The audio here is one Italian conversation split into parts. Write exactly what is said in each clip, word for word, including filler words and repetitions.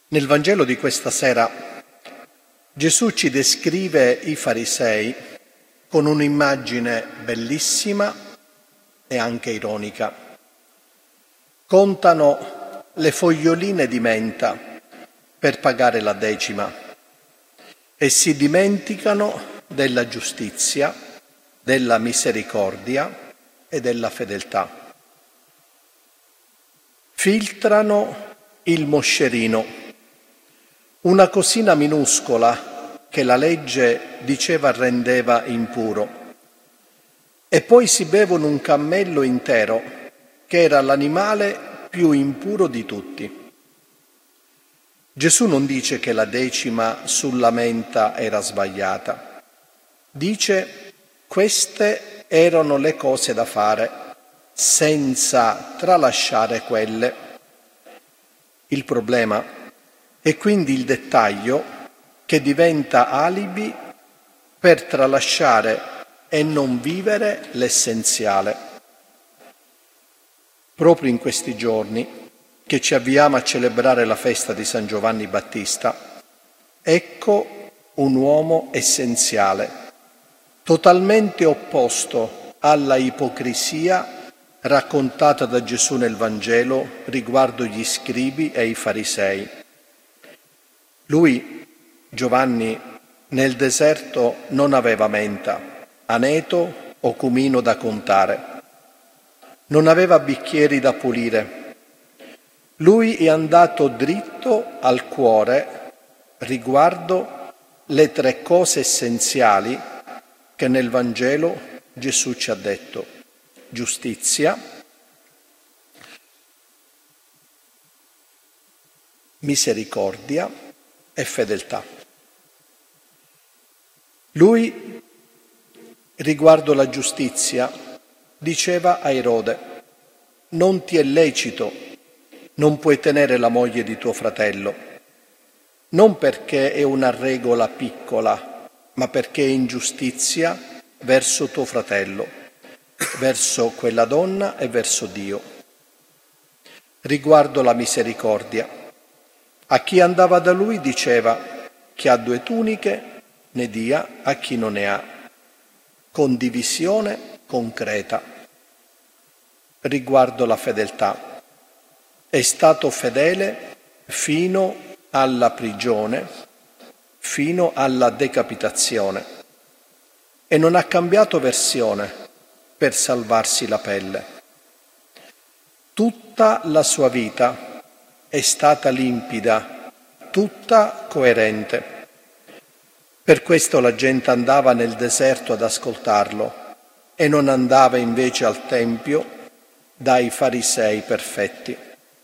Nel Vangelo di questa sera Gesù ci descrive i farisei con un'immagine bellissima e anche ironica. Contano le foglioline di menta per pagare la decima e si dimenticano della giustizia, della misericordia e della fedeltà. Filtrano il moscerino, una cosina minuscola che la legge diceva rendeva impuro, e poi si bevono un cammello intero, che era l'animale più impuro di tutti. Gesù non dice che la decima sulla menta era sbagliata, dice queste erano le cose da fare, senza tralasciare quelle. Il problema è quindi il dettaglio che diventa alibi per tralasciare e non vivere l'essenziale. Proprio in questi giorni che ci avviamo a celebrare la festa di San Giovanni Battista, ecco un uomo essenziale, totalmente opposto alla ipocrisia raccontata da Gesù nel Vangelo riguardo gli scribi e i farisei. Lui, Giovanni, nel deserto non aveva menta, aneto o cumino da contare. Non aveva bicchieri da pulire. Lui è andato dritto al cuore riguardo le tre cose essenziali che nel Vangelo Gesù ci ha detto: giustizia, misericordia e fedeltà. Lui, riguardo la giustizia, diceva a Erode: non ti è lecito, non puoi tenere la moglie di tuo fratello, non perché è una regola piccola, ma perché è ingiustizia verso tuo fratello, verso quella donna e verso Dio. Riguardo la misericordia, a chi andava da lui diceva: chi ha due tuniche ne dia a chi non ne ha. Condivisione concreta. Riguardo la fedeltà, è stato fedele fino alla prigione, fino alla decapitazione, e non ha cambiato versione per salvarsi la pelle. Tutta la sua vita è stata limpida, tutta coerente. Per questo la gente andava nel deserto ad ascoltarlo e non andava invece al Tempio dai farisei perfetti.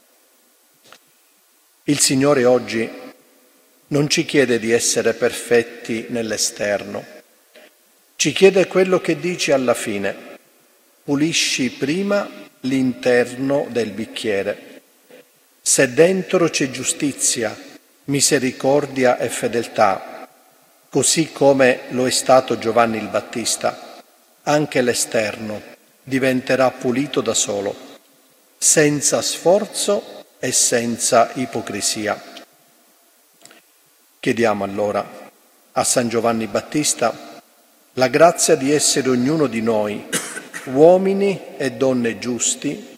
Il Signore oggi non ci chiede di essere perfetti nell'esterno, ci chiede quello che dice alla fine: pulisci prima l'interno del bicchiere. Se dentro c'è giustizia, misericordia e fedeltà, così come lo è stato Giovanni il Battista, anche l'esterno diventerà pulito da solo, senza sforzo e senza ipocrisia. Chiediamo allora a San Giovanni Battista la grazia di essere ognuno di noi uomini e donne giusti,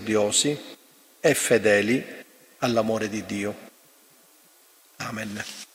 misericordiosi e fedeli all'amore di Dio. Amen.